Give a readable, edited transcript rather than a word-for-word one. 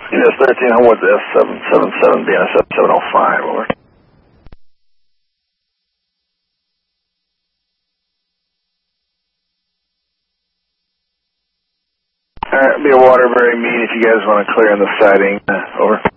Yes, 13, what's S777 BNSF 705, over. Alright, be a Waterbury meet if you guys want to clear in the siding, over.